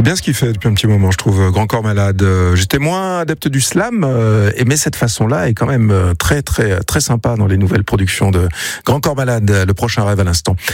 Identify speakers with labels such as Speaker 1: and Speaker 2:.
Speaker 1: bien ce qu'il fait depuis un petit moment, je trouve, Grand Corps Malade. J'étais moins adepte du slam, mais cette façon-là est quand même très, très, très sympa dans les nouvelles productions de Grand Corps Malade. Le prochain rêve à l'instant.